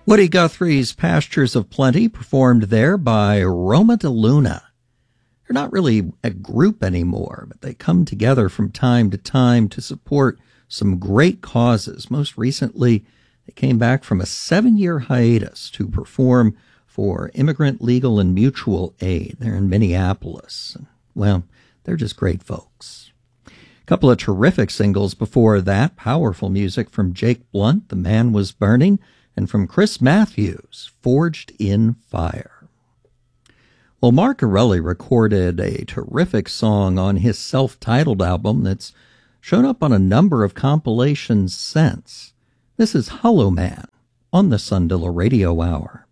Woody Guthrie's Pastures of Plenty, performed there by Roma de Luna. They're not really a group anymore, but they come together from time to time to support some great causes. Most recently, they came back from a 7-year hiatus to perform for Immigrant Legal and Mutual Aid. They're in Minneapolis. Well, they're just great folks. A couple of terrific singles before that. Powerful music from Jake Blunt, The Man Was Burning, and from Chris Matthews, Forged in Fire. Well, Mark Corelli recorded a terrific song on his self-titled album that's shown up on a number of compilations since. This is Hollow Man on the Sundilla Radio Hour.